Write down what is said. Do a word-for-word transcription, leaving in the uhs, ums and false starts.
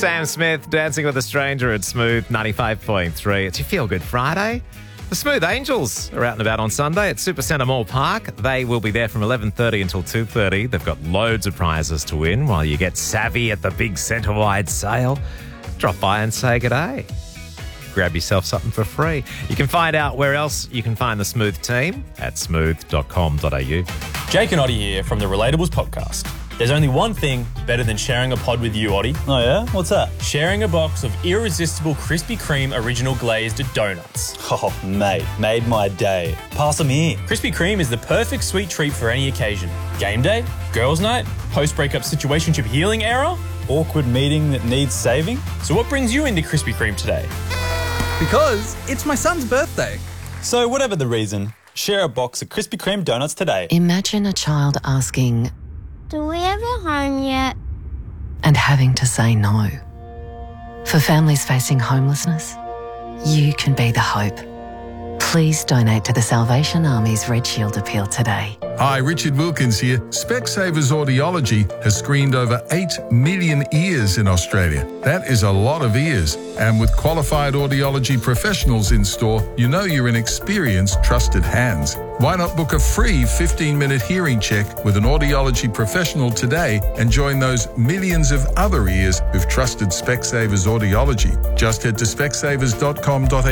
Sam Smith, Dancing with a Stranger at Smooth ninety-five point three. It's your Feel Good Friday. The Smooth Angels are out and about on Sunday at Supercentre Mall Park. They will be there from eleven thirty until two thirty. They've got loads of prizes to win while you get savvy at the big centre-wide sale. Drop by and say g'day. Grab yourself something for free. You can find out where else you can find the Smooth team at smooth dot com dot a u. Jake and Oddie here from the Relatables podcast. There's only one thing better than sharing a pod with you, Oddie. Oh yeah? What's that? Sharing a box of irresistible Krispy Kreme original glazed donuts. Oh, mate, made my day. Pass them here. Krispy Kreme is the perfect sweet treat for any occasion. Game day, girls' night, post-breakup situationship healing era. Awkward meeting that needs saving? So what brings you into Krispy Kreme today? Because it's my son's birthday. So whatever the reason, share a box of Krispy Kreme donuts today. Imagine a child asking, "Do we have a home yet?" and having to say no. For families facing homelessness, you can be the hope. Please donate to the Salvation Army's Red Shield appeal today. Hi, Richard Wilkins here. Specsavers Audiology has screened over eight million ears in Australia. That is a lot of ears. And with qualified audiology professionals in store, you know you're in experienced, trusted hands. Why not book a free fifteen-minute hearing check with an audiology professional today and join those millions of other ears who've trusted Specsavers Audiology? Just head to specsavers dot com dot a u